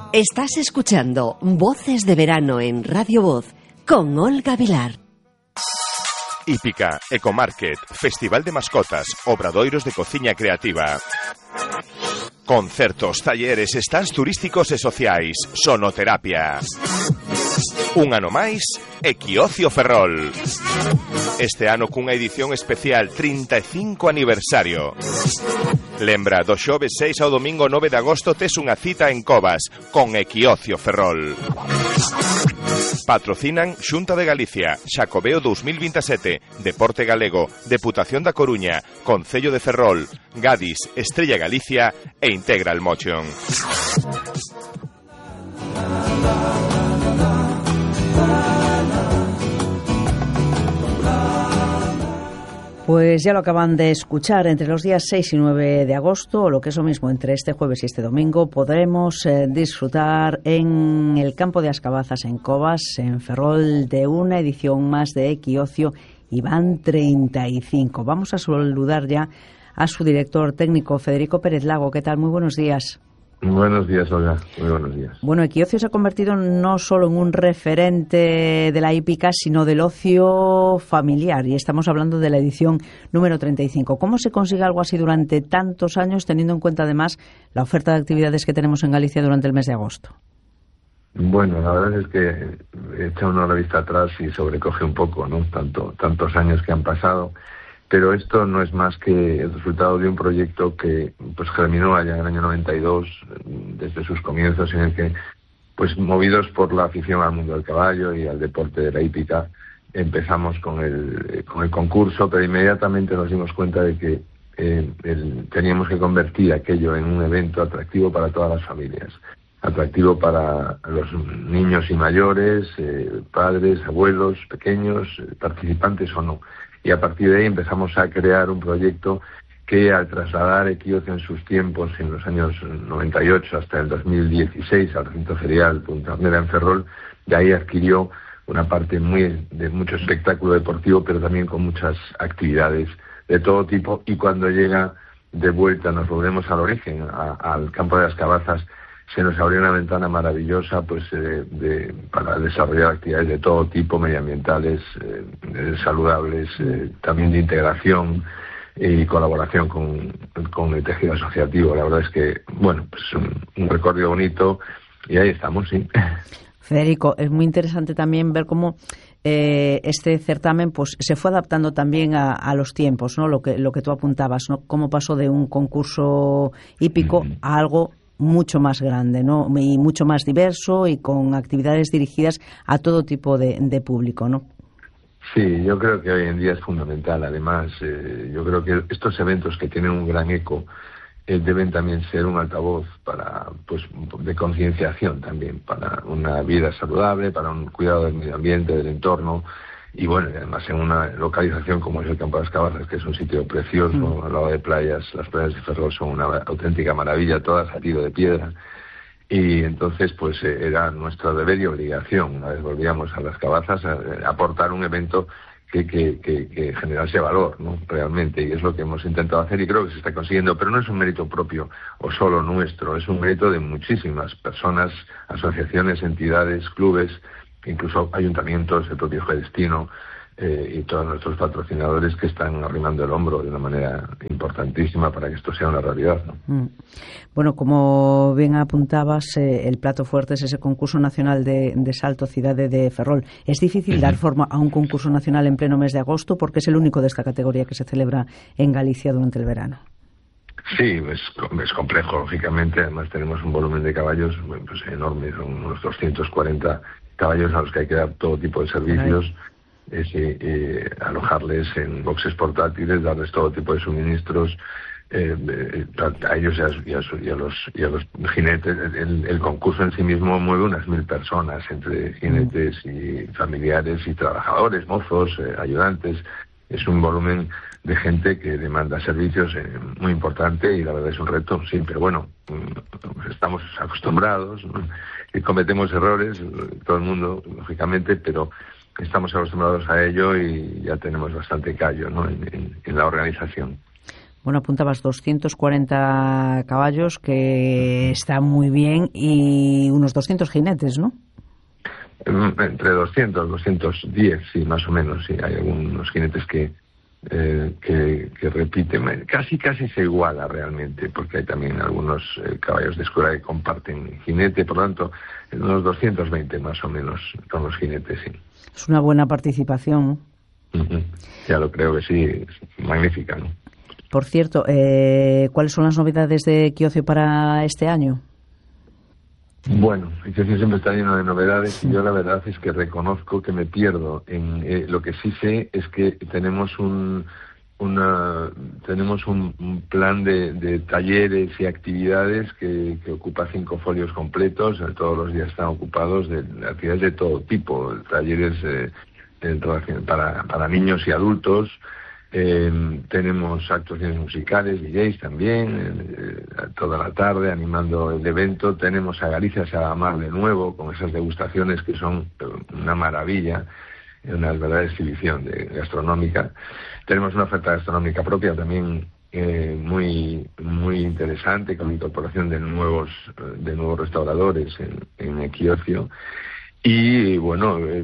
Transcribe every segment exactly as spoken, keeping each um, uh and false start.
Estás escuchando Voces de Verano en Radio Voz con Olga Vilar. Hípica, Ecomarket, Festival de Mascotas, Obradoiros de Cociña Creativa. Concertos, talleres, stands turísticos e sociais, sonoterapia. Un ano máis, Equiocio Ferrol. Este ano cunha edición especial trinta e cinco aniversario. Lembra, do xoves seis ao domingo nove de agosto tes unha cita en Covas con Equiocio Ferrol. Patrocinan Xunta de Galicia, Xacobeo dos mil veintisiete, Deporte Galego, Deputación da Coruña, Concello de Ferrol, Gadis, Estrella Galicia e Integral Motion. Pues ya lo acaban de escuchar, entre los días seis y nueve de agosto, o lo que es lo mismo, entre este jueves y este domingo, podremos eh, disfrutar en el campo de Ascabazas, en Covas, en Ferrol, de una edición más de Equiocio, y van treinta y cinco. Vamos a saludar ya a su director técnico, Federico Pérez Lago. ¿Qué tal? Muy buenos días. Buenos días, Olga. Muy buenos días. Bueno, Equiocio se ha convertido no solo en un referente de la hípica, sino del ocio familiar. Y estamos hablando de la edición número treinta y cinco. ¿Cómo se consigue algo así durante tantos años, teniendo en cuenta además la oferta de actividades que tenemos en Galicia durante el mes de agosto? Bueno, la verdad es que echa uno la vista atrás y sobrecoge un poco, ¿no? Tanto, tantos años que han pasado. Pero esto no es más que el resultado de un proyecto que pues germinó allá en el año noventa y dos, desde sus comienzos, en el que, pues movidos por la afición al mundo del caballo y al deporte de la hípica, empezamos con el, con el concurso, pero inmediatamente nos dimos cuenta de que eh, el, teníamos que convertir aquello en un evento atractivo para todas las familias, atractivo para los niños y mayores, eh, padres, abuelos, pequeños, eh, participantes o no. Y a partir de ahí empezamos a crear un proyecto que, al trasladar Equiocio en sus tiempos, en los años noventa y ocho hasta el dos mil dieciséis, al recinto ferial Punta Hornera en Ferrol, de ahí adquirió una parte muy de mucho espectáculo deportivo, pero también con muchas actividades de todo tipo. Y cuando llega de vuelta, nos volvemos al origen, a, al campo de Ascabazas, se nos abrió una ventana maravillosa pues eh, de, para desarrollar actividades de todo tipo, medioambientales, eh, saludables, eh, también de integración y colaboración con, con el tejido asociativo. La verdad es que, bueno, pues un, un recorrido bonito y ahí estamos, sí. Federico, es muy interesante también ver cómo eh, este certamen pues se fue adaptando también a, a los tiempos, ¿no? Lo que, lo que tú apuntabas, ¿no? Cómo pasó de un concurso hípico mm. a algo mucho más grande, ¿no? Y mucho más diverso y con actividades dirigidas a todo tipo de, de público, ¿no? Sí, yo creo que hoy en día es fundamental. Además, eh, yo creo que estos eventos que tienen un gran eco eh, deben también ser un altavoz para, pues, de concienciación también, para una vida saludable, para un cuidado del medio ambiente, del entorno. Y bueno, además en una localización como es el Campo de Ascabazas, que es un sitio precioso, mm. al lado de playas, las playas de Ferrol son una auténtica maravilla, todas a tiro de piedra. Y entonces, pues eh, era nuestro deber y obligación, una vez volvíamos a las Ascabazas, a, a aportar un evento que, que, que, que generase valor, ¿no? Realmente, y es lo que hemos intentado hacer y creo que se está consiguiendo, pero no es un mérito propio o solo nuestro, es un mérito de muchísimas personas, asociaciones, entidades, clubes, incluso ayuntamientos, el propio Destino eh, y todos nuestros patrocinadores que están arrimando el hombro de una manera importantísima para que esto sea una realidad, ¿no? Mm. Bueno, como bien apuntabas, eh, el plato fuerte es ese concurso nacional de, de salto Ciudad de Ferrol. ¿Es difícil uh-huh. dar forma a un concurso nacional en pleno mes de agosto? Porque es el único de esta categoría que se celebra en Galicia durante el verano. Sí, es, es complejo, lógicamente. Además tenemos un volumen de caballos pues, enorme, son unos doscientos cuarenta caballos a los que hay que dar todo tipo de servicios, es, eh, eh, alojarles en boxes portátiles, darles todo tipo de suministros, eh, eh, a ellos y a, y, a, y, a los, y a los jinetes. El, el concurso en sí mismo mueve unas mil personas, entre jinetes y familiares y trabajadores, mozos, eh, ayudantes. Es un volumen de gente que demanda servicios eh, muy importante y la verdad es un reto, sí, pero bueno, estamos acostumbrados, ¿no? Y cometemos errores, todo el mundo, lógicamente, pero estamos acostumbrados a ello y ya tenemos bastante callo, ¿no? en, en, en la organización. Bueno, apuntabas doscientos cuarenta caballos, que está muy bien, y unos doscientos jinetes, ¿no? Entre doscientos, doscientos diez, sí, más o menos. Sí, hay algunos jinetes que, eh, que, que repiten. Casi, casi se iguala realmente, porque hay también algunos eh, caballos de escuela que comparten jinete. Por lo tanto, unos doscientos veinte más o menos con los jinetes, sí. Es una buena participación. Uh-huh. Ya lo creo que sí, es magnífica, ¿no? Por cierto, eh, ¿cuáles son las novedades de Equiocio para este año? Bueno, Equiocio siempre está lleno de novedades y yo la verdad es que reconozco que me pierdo. En eh, lo que sí sé es que tenemos un una tenemos un, un plan de, de talleres y actividades que, que ocupa cinco folios completos. Todos los días están ocupados de, de actividades de todo tipo, talleres eh, de, para, para niños y adultos. Eh, tenemos actuaciones musicales, D Js también, eh, toda la tarde animando el evento. Tenemos a Galicia se va a amar de nuevo, con esas degustaciones que son una maravilla, una verdadera exhibición de, gastronómica. Tenemos una oferta gastronómica propia también eh, muy muy interesante, con la incorporación de nuevos de nuevos restauradores en, en Equiocio. Y bueno, eh,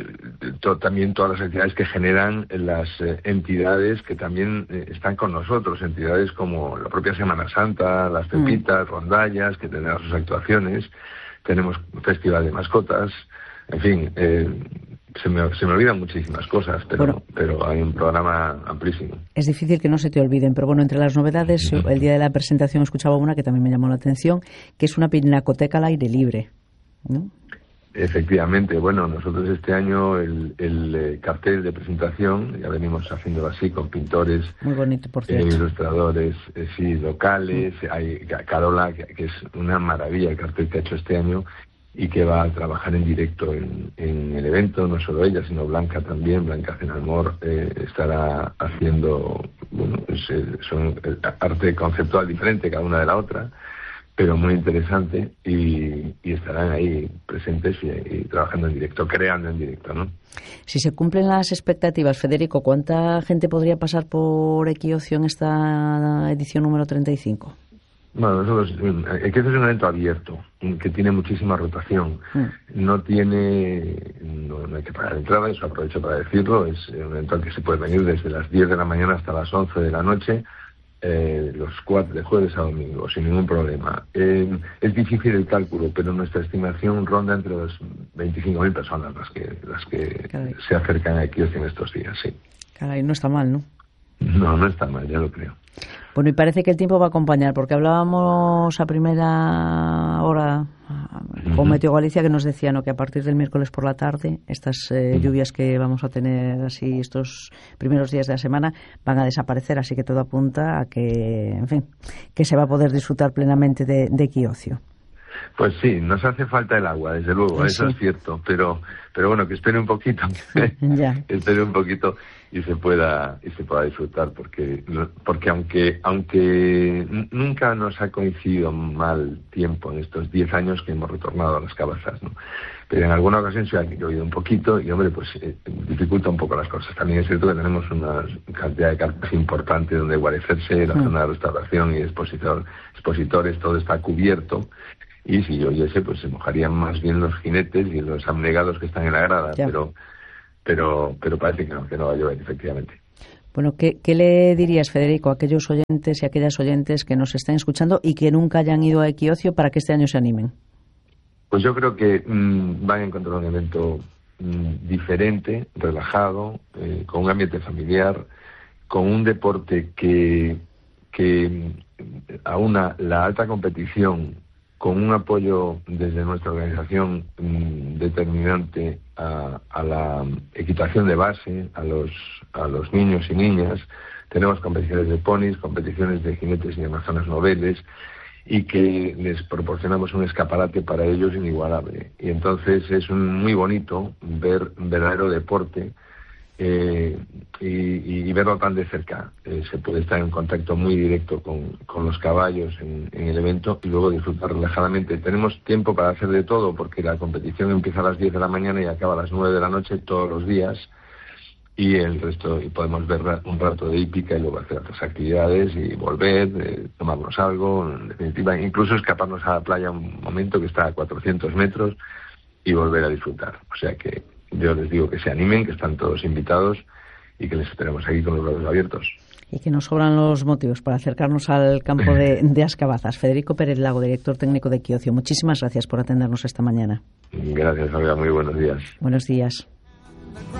to, también todas las actividades que generan las eh, entidades que también eh, están con nosotros, entidades como la propia Semana Santa, las Pepitas, mm. Rondallas, que tendrán sus actuaciones. Tenemos festival de mascotas, en fin, eh, se me, se me olvidan muchísimas cosas, pero, bueno, pero hay un programa amplísimo. Es difícil que no se te olviden, pero bueno, entre las novedades, uh-huh. el día de la presentación escuchaba una que también me llamó la atención, que es una pinacoteca al aire libre, ¿no? Efectivamente, bueno, nosotros este año el, el eh, cartel de presentación, ya venimos haciéndolo así con pintores, muy bonito, por cierto, eh, ilustradores, eh, sí, locales. Mm. Hay Carola, que, que es una maravilla el cartel que ha hecho este año y que va a trabajar en directo en, en el evento, no solo ella, sino Blanca también. Blanca Cenalmor eh, estará haciendo, bueno, es, son eh, arte conceptual diferente cada una de la otra, pero muy interesante, y, y estarán ahí presentes y, y trabajando en directo, creando en directo, ¿no? Si se cumplen las expectativas, Federico, ¿cuánta gente podría pasar por Equiocio en esta edición número treinta y cinco? Bueno, nosotros, Equiocio es un evento abierto, que tiene muchísima rotación. Mm. No tiene, no, no hay que pagar entrada, eso aprovecho para decirlo. Es un evento al que se puede venir desde las diez de la mañana hasta las once de la noche. Eh, los cuatro de jueves a domingo, sin ningún problema. Eh, es difícil el cálculo, pero nuestra estimación ronda entre las veinticinco mil personas las que las que Caray. se acercan a Equiocio en estos días, sí. Caray, no está mal, ¿no? No, no está mal, ya lo creo. Bueno, y parece que el tiempo va a acompañar, porque hablábamos a primera hora con uh-huh. Meteo Galicia, que nos decía, ¿no?, que a partir del miércoles por la tarde estas eh, uh-huh. lluvias que vamos a tener así estos primeros días de la semana van a desaparecer, así que todo apunta a que, en fin, que se va a poder disfrutar plenamente de, de Equiocio. Pues sí, nos hace falta el agua, desde luego, sí, eso sí. es cierto, pero pero bueno, que espere un poquito, ya. que espere un poquito y se pueda y se pueda disfrutar, porque porque aunque aunque nunca nos ha coincidido mal tiempo en estos diez años que hemos retornado a las cabazas, ¿no? Pero en alguna ocasión se ha llovido un poquito y, hombre, pues eh, dificulta un poco las cosas. También es cierto que tenemos una cantidad de carpas importante donde guarecerse, la mm. zona de restauración y expositor, expositores, todo está cubierto. Y si lloviese, pues se mojarían más bien los jinetes y los abnegados que están en la grada, ya. pero pero pero parece que no, que no va a llover, efectivamente. Bueno, ¿qué, ¿qué le dirías, Federico, a aquellos oyentes y aquellas oyentes que nos estén escuchando y que nunca hayan ido a Equiocio para que este año se animen? Pues yo creo que mmm, van a encontrar un evento mmm, diferente, relajado, eh, con un ambiente familiar, con un deporte que, que aúna la alta competición con un apoyo desde nuestra organización mmm, determinante a, a la equitación de base, a los a los niños y niñas. Tenemos competiciones de ponis, competiciones de jinetes y amazonas noveles, y que les proporcionamos un escaparate para ellos inigualable. Y entonces es un, muy bonito ver un verdadero deporte eh, y, y verlo tan de cerca. Eh, se puede estar en contacto muy directo con, con los caballos en, en el evento y luego disfrutar relajadamente. Tenemos tiempo para hacer de todo, porque la competición empieza a las diez de la mañana y acaba a las nueve de la noche todos los días. y el resto, y podemos ver un rato de hípica y luego hacer otras actividades y volver, eh, tomarnos algo, en definitiva, incluso escaparnos a la playa un momento que está a cuatrocientos metros y volver a disfrutar. O sea que yo les digo que se animen, que están todos invitados y que les esperamos aquí con los brazos abiertos. Y que nos sobran los motivos para acercarnos al campo de, de Ascabazas. Federico Pérez Lago, director técnico de Equiocio, muchísimas gracias por atendernos esta mañana. Gracias, Olga, muy buenos días. Buenos días.